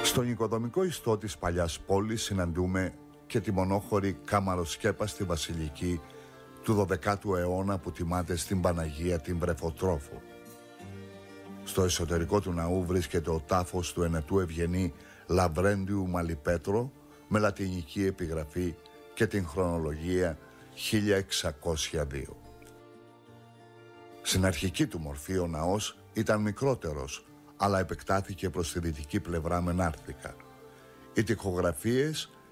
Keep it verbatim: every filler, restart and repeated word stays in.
Στον οικοδομικό ιστό της παλιάς πόλης συναντούμε και τη μονόχωρη καμαροσκέπαστη βασιλική του δωδεκάτου αιώνα που τιμάται στην Παναγία την Βρεφοτρόφο. Στο εσωτερικό του ναού βρίσκεται ο τάφος του ενετού ευγενή Λαβρέντιου Μαλιπέτρο με λατινική επιγραφή και την χρονολογία χίλια εξακόσια δύο. Στην αρχική του μορφή ο ναός ήταν μικρότερος, αλλά επεκτάθηκε προς τη δυτική πλευρά με νάρθηκα. Οι τοιχογραφίες